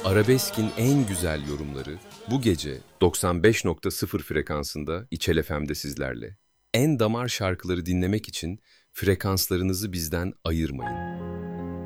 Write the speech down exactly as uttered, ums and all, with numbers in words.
Arabesk'in en güzel yorumları bu gece doksan beş nokta sıfır frekansında İçel F M'de sizlerle. En damar şarkıları dinlemek için frekanslarınızı bizden ayırmayın.